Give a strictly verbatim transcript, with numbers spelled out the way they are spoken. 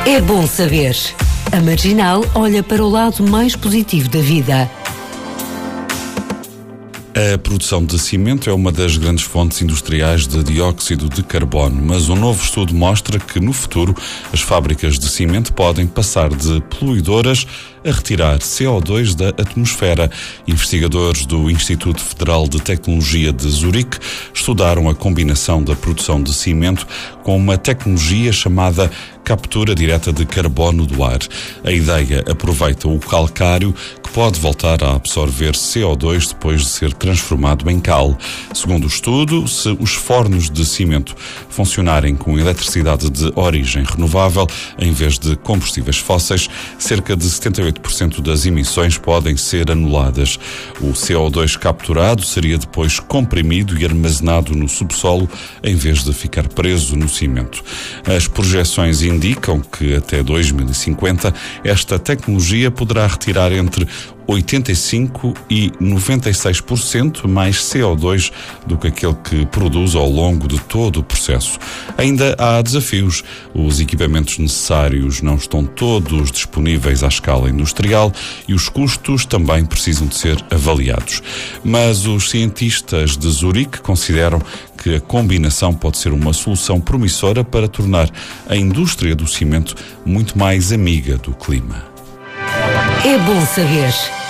É bom saber. A Marginal olha para o lado mais positivo da vida. A produção de cimento é uma das grandes fontes industriais de dióxido de carbono, mas um novo estudo mostra que, no futuro, as fábricas de cimento podem passar de poluidoras a retirar C O dois da atmosfera. Investigadores do Instituto Federal de Tecnologia de Zurique estudaram a combinação da produção de cimento com uma tecnologia chamada captura direta de carbono do ar. A ideia aproveita o calcário, que pode voltar a absorver C O dois depois de ser transformado em cal. Segundo o estudo, se os fornos de cimento funcionarem com eletricidade de origem renovável, em vez de combustíveis fósseis, cerca de setenta e oito por cento das emissões podem ser anuladas. O C O dois capturado seria depois comprimido e armazenado no subsolo, em vez de ficar preso no cimento. As projeções indicam que até dois mil e cinquenta esta tecnologia poderá retirar entre oitenta e cinco por cento e noventa e seis por cento mais C O dois do que aquele que produz ao longo de todo o processo. Ainda há desafios. Os equipamentos necessários não estão todos disponíveis à escala industrial e os custos também precisam de ser avaliados. Mas os cientistas de Zurique consideram que a combinação pode ser uma solução promissora para tornar a indústria do cimento muito mais amiga do clima. É bom saber.